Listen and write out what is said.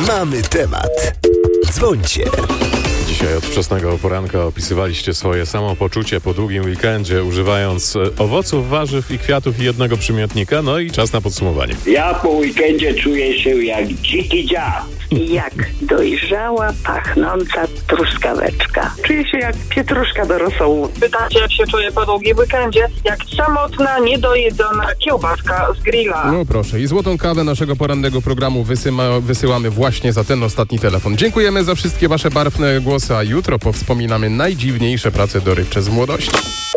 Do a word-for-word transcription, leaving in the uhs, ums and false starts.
Mamy temat. Dzwońcie. Dzisiaj od wczesnego poranka opisywaliście swoje samopoczucie po długim weekendzie, używając owoców, warzyw i kwiatów i jednego przymiotnika. No i czas na podsumowanie. Ja po weekendzie czuję się jak dziki dziad. Jak dojrzała, pachnąca truskaweczka. Czuję się jak pietruszka do rosołu. Pytacie, jak się czuję po długim weekendzie? Jak samotna, niedojedzona kiełbaska z grilla. No proszę, i złotą kawę naszego porannego programu wysyma, wysyłamy właśnie za ten ostatni telefon. Dziękujemy za wszystkie wasze barwne głosy, a jutro powspominamy najdziwniejsze prace dorywcze z młodości.